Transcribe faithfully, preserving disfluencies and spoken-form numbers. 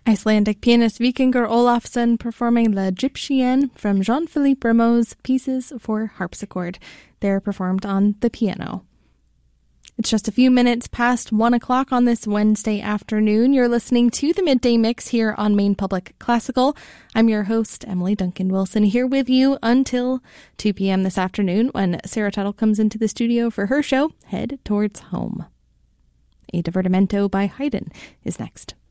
Icelandic pianist Vikingur Olafsson performing La Egyptienne from Jean-Philippe Rameau's Pieces for Harpsichord. They're performed on the piano. It's just a few minutes past one o'clock on this Wednesday afternoon. You're listening to the Midday Mix here on Maine Public Classical. I'm your host, Emily Duncan Wilson, here with you until two p.m. this afternoon when Sarah Tuttle comes into the studio for her show, Head Towards Home. A Divertimento by Haydn is next.